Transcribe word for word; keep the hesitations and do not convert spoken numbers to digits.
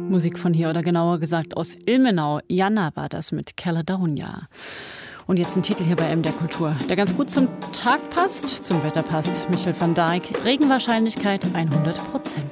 Musik von hier oder genauer gesagt aus Ilmenau. Jana war das mit Caledonia. Und jetzt ein Titel hier bei M D R Kultur, der ganz gut zum Tag passt, zum Wetter passt. Michael van Dijk, Regenwahrscheinlichkeit hundert Prozent.